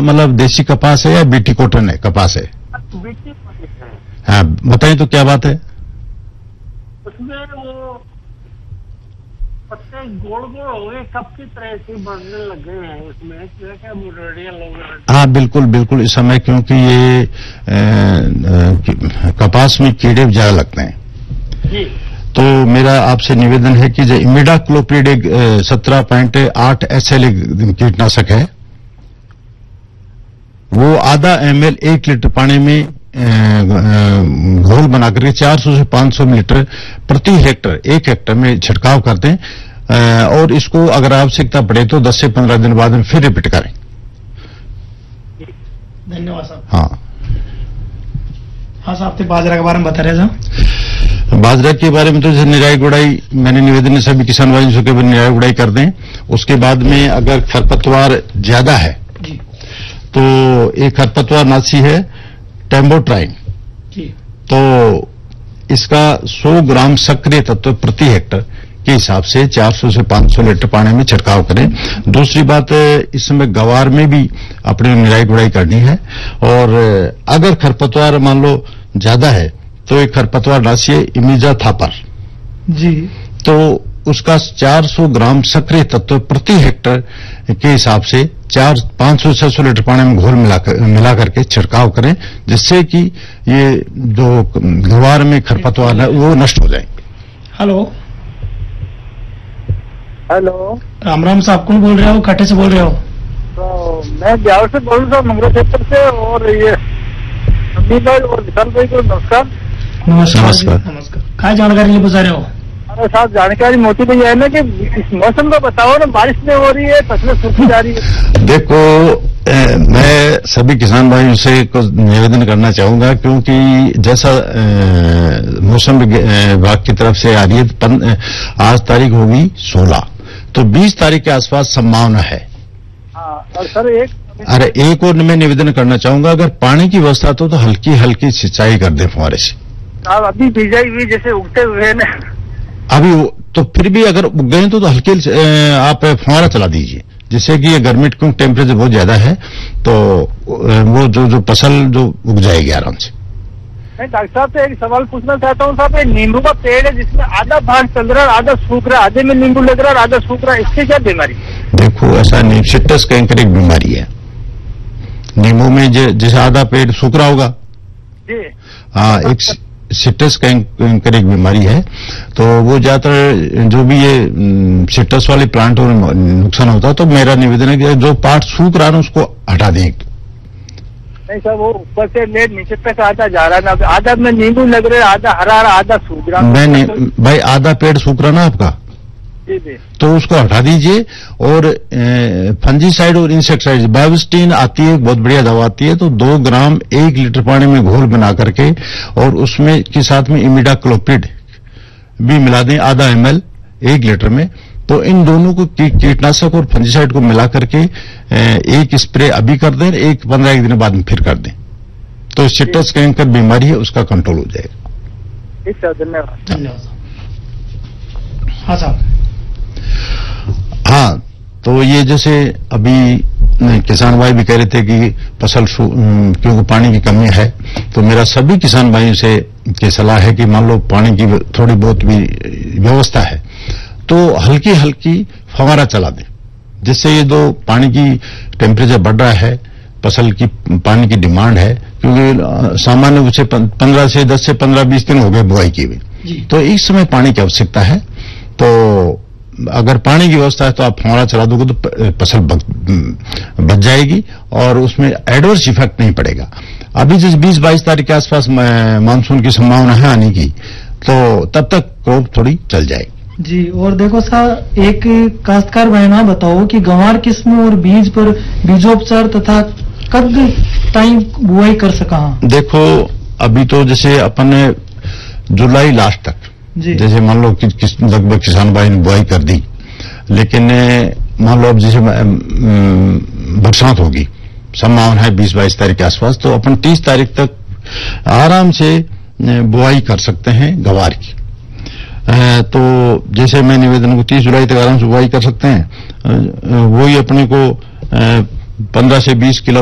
मतलब देसी कपास है या बीटी कॉटन है, कपास है? बीटी कॉटन है। हाँ बताइए तो क्या बात है? उसमें वो पत्ते गोल गोल हो गए, कब की तरह से बढ़ने लगे हैं उसमें, क्या मुरड़ियां लोग? हाँ बिल्कुल बिल्कुल, इस समय क्योंकि ये कपास में कीड़े ज्यादा लगते हैं जी। तो मेरा आपसे निवेदन है कि जो इमिडाक्लोप्रिड 17.8 SL कीटनाशक है, वो आधा ml 1 लीटर पानी में घोल बनाकर के 400 से 500 मिलीलीटर प्रति हेक्टर, 1 हेक्टर में छिड़काव कर दें और इसको अगर आवश्यकता पड़े तो 10 से 15 दिन बाद में फिर रिपीट करें। धन्यवाद साहब। हाँ हाँ साहब, आपके बाजरा के बारे में बता रहे साहब। बाजरा के बारे में तो जैसे निराई गुड़ाई, मैंने निवेदन है सभी किसान भाइयों से कि निराई गुड़ाई कर दें। उसके बाद में अगर खरपतवार ज्यादा है जी तो एक खरपतवार नाशी है टेम्बोट्राइन, जी, तो इसका 100 ग्राम सक्रिय तत्व प्रति हेक्टर के हिसाब से 400 से 500 लीटर पानी में छिड़काव करें। दूसरी बात, इस समय गवार में भी अपनी निराई गुड़ाई करनी है और अगर खरपतवार मान लो ज्यादा है तो एक खरपतवार नाशी है इमिजा थापर जी, तो उसका 400 ग्राम सक्रिय तत्व प्रति हेक्टर के हिसाब से 500 से 600 लीटर पानी में घोल मिला करके छिड़काव करें, जिससे कि ये जो गवार में खरपतवार है वो नष्ट हो जाए। हेलो हेलो, राम राम साहब, कौन बोल रहे हो? खट्टे से बोल रहे हो? तो मैं बिहार से बोल रहा हूँ, मंगरा क्षेत्र से। और ये अमित भाई और विशाल भाई को नमस्कार। नमस्कार। क्या जानकारी बता रहे हो? अरे साहब, जानकारी मोती भैया है ना कि इस मौसम का बताओ ना, बारिश नहीं हो रही है, फसलें सूखी जा रही है। देखो मैं सभी किसान भाइयों से कुछ निवेदन करना चाहूंगा, क्योंकि जैसा मौसम विभाग की तरफ से आ रही है, आज तारीख होगी 16, तो 20 तारीख के आसपास संभावना है। हाँ, और सर एक और मैं निवेदन करना चाहूंगा, अगर पानी की व्यवस्था तो हल्की हल्की सिंचाई कर दे फुहारे से। साहब अभी बिजाई हुई जैसे उगते हुए ना, अभी तो फिर भी अगर उग गए तो हल्के आप फुहारा चला दीजिए, जिससे कि ये गर्मी क्योंकि टेम्परेचर बहुत ज्यादा है तो वो जो फसल जो उग जाएगी आराम से। मैं डॉक्टर साहब से एक सवाल पूछना चाहता हूँ साहब, ये नींबू का पेड़ है जिसमें आधा भाग चल रहा है, आधा सूख रहा है, आधे में नींबू लग रहा है, आधा सूख रहा है, इससे क्या बीमारी? देखो ऐसा नहीं, सिट्रस कैंकर एक बीमारी है नींबू में, जैसे आधा पेड़ सूख रहा होगा जी। हाँ, एक सिट्रस कैंकर एक बीमारी है, तो वो ज्यादातर जो भी ये सिट्रस वाले प्लांट में नुकसान होता है। तो मेरा निवेदन है कि जो पार्ट सूख रहा है उसको हटा दें। नहीं सर, वो ऊपर से ले नीचे तक आता जा रहा है ना, आधा में नींबू लग रहा है, आधा हरा रहा, आधा सूख रहा। नहीं भाई, आधा पेड़ सूख रहा ना आपका, जी जी, तो उसको हटा दीजिए। और फंजीसाइड और इंसेक्टिसाइड, बायोस्टीन आती है, बहुत बढ़िया दवा आती है, तो 2 ग्राम 1 लीटर पानी में घोल बना करके और उसमें के साथ में इमिडाक्लोप्रिड भी मिला दें, आधा ml 1 लीटर में। तो इन दोनों को कीटनाशक और फंजीसाइड को मिला करके एक स्प्रे अभी कर दें, 15 दिन बाद में फिर कर दें, तो सिट्रस कैंकर बीमारी है उसका कंट्रोल हो जाएगा। ठीक सर, धन्यवाद। धन्यवाद। हाँ साहब। हाँ, तो ये जैसे अभी किसान भाई भी कह रहे थे कि फसल क्योंकि पानी की कमी है, तो मेरा सभी किसान भाइयों से की सलाह है कि मान लो पानी की थोड़ी बहुत भी व्यवस्था है तो हल्की हल्की फवारा चला दें, जिससे ये जो पानी की टेम्परेचर बढ़ रहा है, फसल की पानी की डिमांड है, क्योंकि सामान्य रूप से 10 से 15-20 दिन हो गए बुआई की हुई, तो इस समय पानी की आवश्यकता है। तो अगर पानी की व्यवस्था है तो आप फवारा चला दोगे तो फसल बच जाएगी और उसमें एडवर्स इफेक्ट नहीं पड़ेगा। अभी जिस 20-22 तारीख के आसपास मानसून की संभावना है आने की, तो तब तक क्रॉप थोड़ी चल जाएगी। जी, और देखो साहब, एक काश्तकार बहना बताओ कि गंवार किस्म और बीज पर बीजोपचार तथा कब टाइम बुआई कर सका? देखो अभी तो जैसे अपन ने जुलाई लास्ट तक, जैसे मान लो कि लगभग किसान भाई ने बुआई कर दी, लेकिन मान लो अब जैसे बरसात होगी, संभावना है 20-22 तारीख के आसपास, तो अपन 30 तारीख तक आराम से बुआई कर सकते हैं गंवार की। तो जैसे मैं निवेदन को 30 जुलाई तक आराम से बुआई कर सकते हैं, वही अपने को 15 से 20 किलो